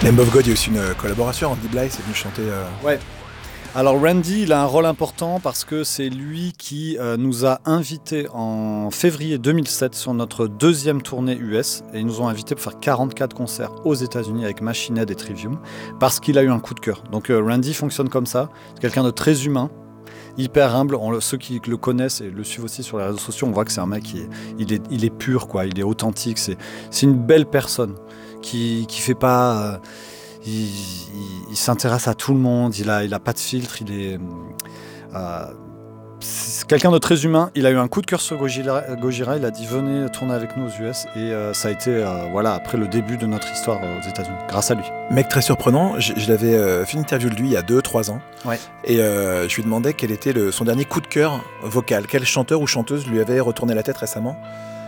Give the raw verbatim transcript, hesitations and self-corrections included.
Lamb of God, il y a aussi une collaboration. Randy Blythe est venu chanter. Euh... Ouais. Alors Randy, il a un rôle important parce que c'est lui qui euh, nous a invités en février deux mille sept sur notre deuxième tournée U S et ils nous ont invités pour faire quarante-quatre concerts aux États-Unis avec Machine Head et Trivium parce qu'il a eu un coup de cœur. Donc euh, Randy fonctionne comme ça, c'est quelqu'un de très humain, hyper humble. On, ceux qui le connaissent et le suivent aussi sur les réseaux sociaux, on voit que c'est un mec qui est, il est, il est pur, quoi. Il est authentique. C'est, c'est une belle personne qui qui fait pas. Euh, il, il, il s'intéresse à tout le monde. Il a, il a pas de filtre. Il est, euh, c'est quelqu'un de très humain. Il a eu un coup de cœur sur Gojira. Gojira il a dit venez tourner avec nous aux U S et euh, ça a été euh, voilà après le début de notre histoire euh, aux États-Unis. Grâce à lui. Mec très surprenant. Je, je l'avais euh, fait une interview de lui il y a deux trois ans. Ouais. Et euh, je lui demandais quel était le, son dernier coup de cœur vocal. Quel chanteur ou chanteuse lui avait retourné la tête récemment.